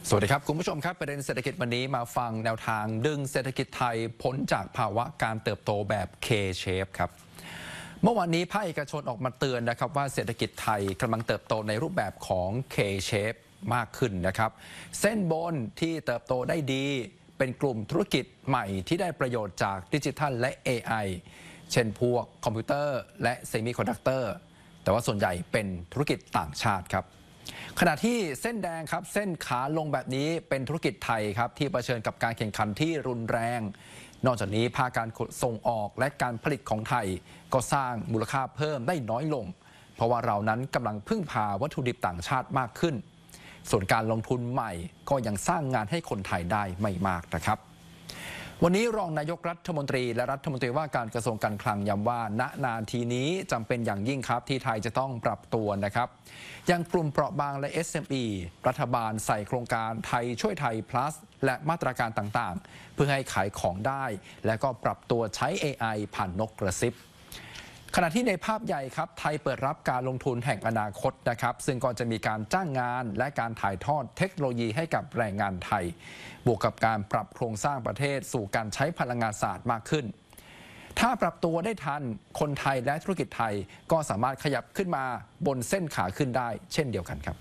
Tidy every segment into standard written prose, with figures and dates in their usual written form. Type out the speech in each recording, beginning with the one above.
สวัสดีครับคุณผู้ชมครับประเด็นเศรษฐกิจวันนี้มาฟังแนวทางดึงเศรษฐกิจไทยพ้นจากภาวะการเติบโตแบบ K-shape ครับเมื่อวานนี้ภาคเอกชนออกมาเตือนนะครับว่าเศรษฐกิจไทยกำลังเติบโตในรูปแบบของ K-shape มากขึ้นนะครับเส้นบนที่เติบโตได้ดีเป็นกลุ่มธุรกิจใหม่ที่ได้ประโยชน์จากดิจิทัลและ AI เช่นพวกคอมพิวเตอร์และเซมิคอนดักเตอร์แต่ว่าส่วนใหญ่เป็นธุรกิจต่างชาติครับขณะที่เส้นแดงครับเส้นขาลงแบบนี้เป็นธุรกิจไทยครับที่เผชิญกับการแข่งขันที่รุนแรงนอกจากนี้ภาคการส่งออกและการผลิตของไทยก็สร้างมูลค่าเพิ่มได้น้อยลงเพราะว่าเรานั้นกำลังพึ่งพาวัตถุดิบต่างชาติมากขึ้นส่วนการลงทุนใหม่ก็ยังสร้างงานให้คนไทยได้ไม่มากนะครับวันนี้รองนายกรัฐมนตรีและรัฐมนตรีว่าการกระทรวงการคลังย้ำว่าณนาทีนี้จำเป็นอย่างยิ่งครับที่ไทยจะต้องปรับตัวนะครับอย่างกลุ่มเปราะบางและ SME รัฐบาลใส่โครงการไทยช่วยไทย plus และมาตรการต่างๆเพื่อให้ขายของได้และก็ปรับตัวใช้ AI ผ่านนกกระซิบขณะที่ในภาพใหญ่ครับไทยเปิดรับการลงทุนแห่งอนาคตนะครับซึ่งก็จะมีการจ้างงานและการถ่ายทอดเทคโนโลยีให้กับแรงงานไทยบวกกับการปรับโครงสร้างประเทศสู่การใช้พลังงานสะอาดมากขึ้นถ้าปรับตัวได้ทันคนไทยและธุรกิจไทยก็สามารถขยับขึ้นมาบนเส้นขาขึ้นได้เช่นเดียวกันครับ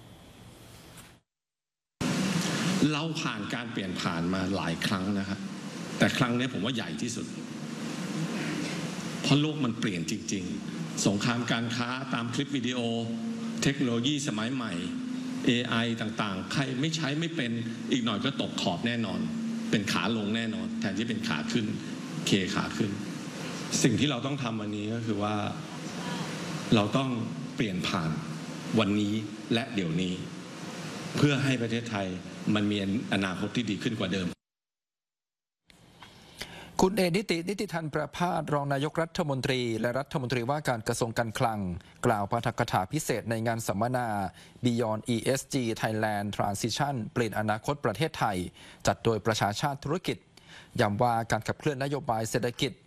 เราผ่านการเปลี่ยนผ่านมาหลายครั้งนะครับแต่ครั้งนี้ผมว่าใหญ่ที่สุดเพราะโลกมันเปลี่ยนจริงๆสงครามการค้าตามคลิปวิดีโอเทคโนโลยีสมัยใหม่ AI ต่างๆใครไม่ใช้ไม่เป็นอีกหน่อยก็ตกขอบแน่นอนเป็นขาลงแน่นอนแทนที่เป็นขาขึ้นเคขาขึ้นสิ่งที่เราต้องทำวันนี้ก็คือว่าเราต้องเปลี่ยนผ่านวันนี้และเดี๋ยวนี้เพื่อให้ประเทศไทยมันมีอนาคตที่ดีขึ้นกว่าเดิมคุณเอนิติธันประภาสรองนายกรัฐมนตรีและรัฐมนตรีว่าการกระทรวงการคลังกล่าวปาฐกถาพิเศษในงานสัมมนา Beyond ESG Thailand Transition เปลี่ยนอนาคตประเทศไทยจัดโดยประชาชาติธุรกิจย้ำว่าการขับเคลื่อนนโยบายเศรษฐกิจ